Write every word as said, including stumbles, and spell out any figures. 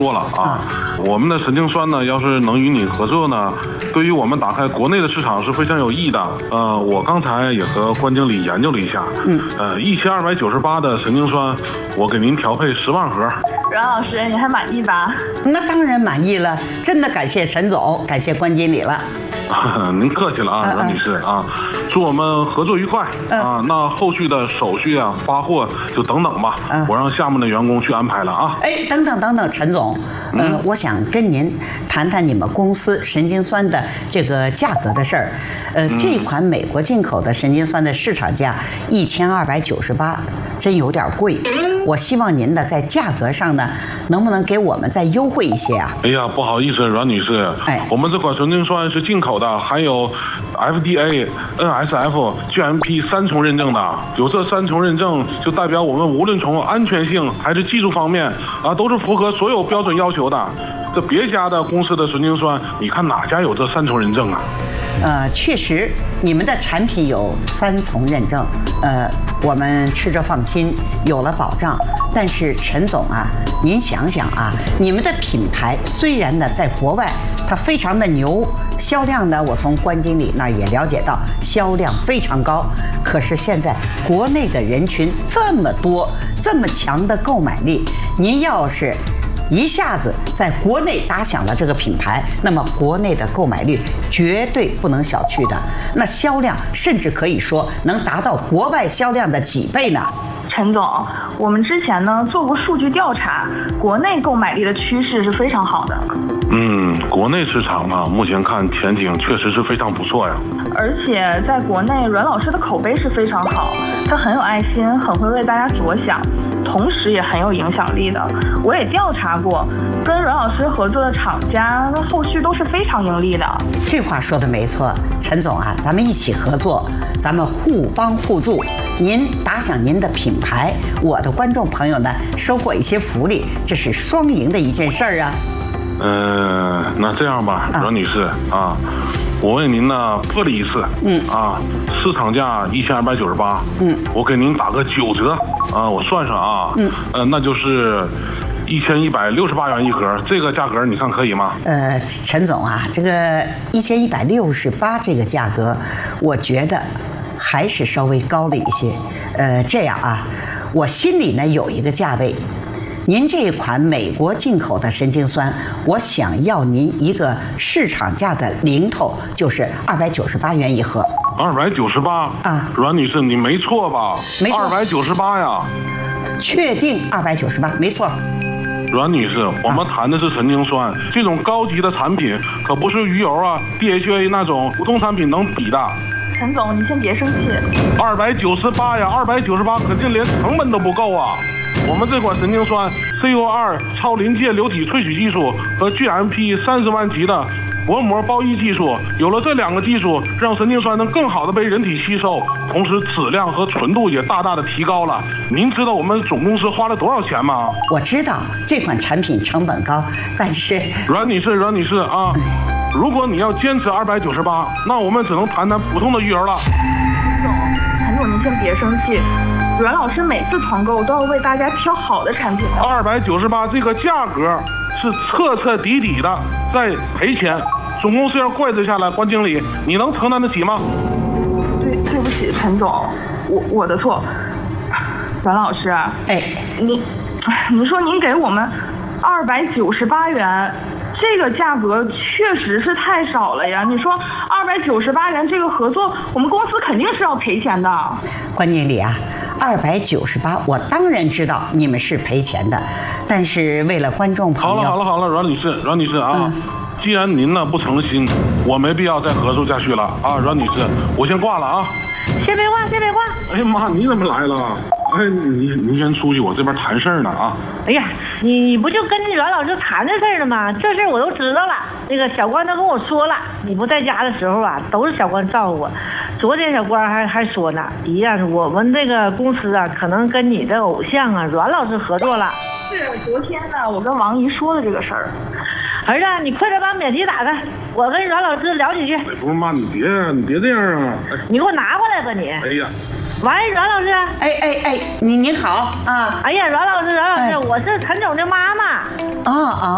说了啊，我们的神经酸呢，要是能与你合作呢，对于我们打开国内的市场是非常有益的。呃，我刚才也和关经理研究了一下，嗯，呃，一千二百九十八的神经酸，我给您调配十万盒。 阮老师，你还满意吧？ 那当然满意了，真的感谢陈总，感谢关经理了。 您客气了啊，阮女士啊，祝我们合作愉快啊。那后续的手续啊、发货就等等吧，我让厦门的员工去安排了啊。 哎，等等等等，陈总，嗯，我想跟您谈谈你们公司神经酸的这个价格的事儿。呃，这款美国进口的神经酸的市场价一千二百九十八，真有点贵。我希望您呢在价格上呢，能不能给我们再优惠一些啊？ 哎呀，不好意思，阮女士，哎，我们这款神经酸是进口的，还有 F D A、N S F、G M P 三重认证的。有这三重认证，就代表我们无论从安全性还是技术方面啊，都是符合所有标准要求的。这别家的公司的神经酸，你看哪家有这三重认证啊？ 呃，确实，你们的产品有三重认证，呃，我们吃着放心，有了保障。但是陈总啊，您想想啊，你们的品牌虽然呢在国外它非常的牛，销量呢我从关经理那儿也了解到销量非常高，可是现在国内的人群这么多，这么强的购买力，您要是一下子在国内打响了这个品牌，那么国内的购买率绝对不能小觑的，那销量甚至可以说能达到国外销量的几倍呢。 陈总，我们之前呢做过数据调查，国内购买力的趋势是非常好的。 嗯，国内市场呢，目前看前景确实是非常不错呀。 而且在国内，阮老师的口碑是非常好，他很有爱心，很会为大家着想，同时也很有影响力的。我也调查过，跟阮老师合作的厂家，后续都是非常盈利的。 这话说的没错，陈总啊，咱们一起合作，咱们互帮互助。您打响您的品牌，我的观众朋友呢收获一些福利，这是双赢的一件事儿啊。 呃，那这样吧，阮女士啊，我为您呢破例一次，嗯啊，市场价一千二百九十八，嗯，我给您打个九折啊，我算算啊，嗯，呃，那就是一千一百六十八元一盒，这个价格你看可以吗？ 呃，陈总啊，这个一千一百六十八这个价格，我觉得还是稍微高了一些。呃，这样啊，我心里呢有一个价位。您这款美国进口的神经酸，我想要您一个市场价的零头，就是二百九十八元一盒。 二百九十八啊，阮女士，你没错吧？ 没错， 二百九十八呀。 确定二百九十八，没错。 阮女士，我们谈的是神经酸，啊、这种高级的产品可不是鱼油啊、D H A 那种普通产品能比的。 陈总，你先别生气。 二百九十八呀，二百九十八可劲连成本都不够啊！我们这款神经酸 C O 二 超临界流体萃取技术和 G M P 三十万级的薄膜包衣技术，有了这两个技术，让神经酸能更好的被人体吸收，同时质量和纯度也大大的提高了。您知道我们总公司花了多少钱吗？ 我知道这款产品成本高，但是阮女士，阮女士啊，如果你要坚持二百九十八，那我们只能谈谈普通的鱼油了。 陈总，陈总，您先别生气。阮老师每次团购都要为大家挑好的产品的。 二百九十八这个价格是彻彻底底的在赔钱，总公司要怪罪下来，关经理，你能承担得起吗？ 对，对不起，陈总，我我的错。阮老师，哎，您，您说您给我们二百九十八元。这个价格确实是太少了呀！你说二百九十八元这个合作，我们公司肯定是要赔钱的。 关经理啊，二百九十八，我当然知道你们是赔钱的，但是为了观众朋友， 好了好了好了，阮女士，阮女士啊，嗯、既然您呢不诚心，我没必要再合作下去了啊，阮女士，我先挂了啊。 先别挂，先别挂。 哎呀妈，你怎么来了？哎，你你先出去，我这边谈事儿呢啊！ 哎呀，你你不就跟阮老师谈这事儿了吗？这事儿我都知道了。那个小关都跟我说了，你不在家的时候啊，都是小关照顾我。昨天小关还还说呢，一样，我们这个公司啊，可能跟你的偶像啊阮老师合作了。 是，昨天呢，我跟王姨说的这个事儿。 儿子，你快点把免提打开，我跟阮老师聊几句。 哎，不是妈，你别你别这样啊！哎、 你给我拿过来吧你。 哎呀。 喂，阮老师。 哎哎哎，您您好啊！ 哎呀，阮老师，阮老师，哎、我是陈总的妈妈。 啊啊